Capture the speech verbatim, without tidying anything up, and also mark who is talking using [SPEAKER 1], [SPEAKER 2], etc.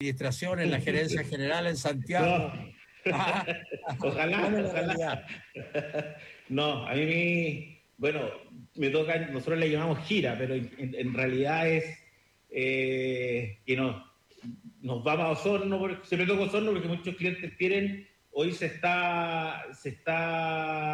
[SPEAKER 1] administración, en la gerencia general en
[SPEAKER 2] No,
[SPEAKER 1] Santiago. Ah,
[SPEAKER 2] ojalá,
[SPEAKER 1] ¿cuál es la
[SPEAKER 2] ojalá.
[SPEAKER 1] realidad?
[SPEAKER 2] No, a mí, me- bueno, me toca, nosotros le llamamos gira, pero en, en- en realidad es eh, que nos, nos vamos a Osorno, porque, se me toca Osorno porque muchos clientes quieren, hoy se está, se está